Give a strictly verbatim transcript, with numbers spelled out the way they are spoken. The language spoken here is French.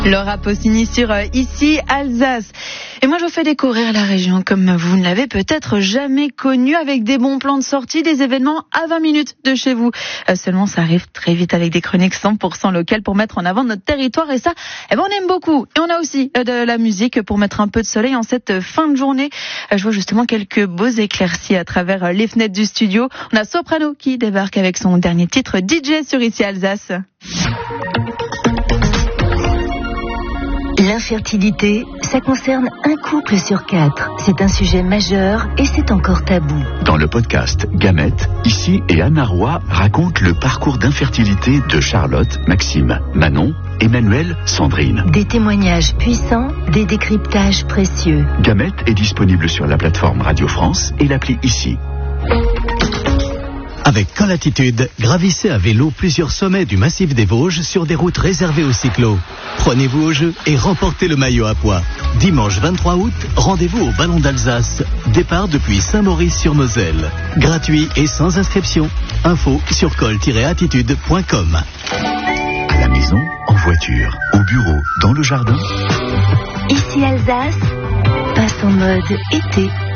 Laura Pausini sur euh, Ici Alsace. Et moi je vous fais découvrir la région comme vous ne l'avez peut-être jamais connue, avec des bons plans de sortie, des événements à vingt minutes de chez vous. Euh, seulement ça arrive très vite avec des chroniques cent pour cent locales pour mettre en avant notre territoire, et ça, eh ben, on aime beaucoup. Et on a aussi euh, de la musique pour mettre un peu de soleil en cette fin de journée. Euh, je vois justement quelques beaux éclaircies à travers euh, les fenêtres du studio. On a Soprano qui débarque avec son dernier titre D J sur Ici Alsace. L'infertilité, ça concerne un couple sur quatre. C'est un sujet majeur et c'est encore tabou. Dans le podcast Gamète, Ici et Anna Roy racontent le parcours d'infertilité de Charlotte, Maxime, Manon, Emmanuel, Sandrine. Des témoignages puissants, des décryptages précieux. Gamète est disponible sur la plateforme Radio France et l'appli Ici. Avec Colatitude, gravissez à vélo plusieurs sommets du massif des Vosges sur des routes réservées aux cyclos. Prenez-vous au jeu et remportez le maillot à pois. Dimanche vingt-trois août, rendez-vous au Ballon d'Alsace. Départ depuis Saint-Maurice-sur-Moselle. Gratuit et sans inscription. Info sur col tiret attitude point com. À la maison, en voiture, au bureau, dans le jardin. Ici Alsace passe en mode été.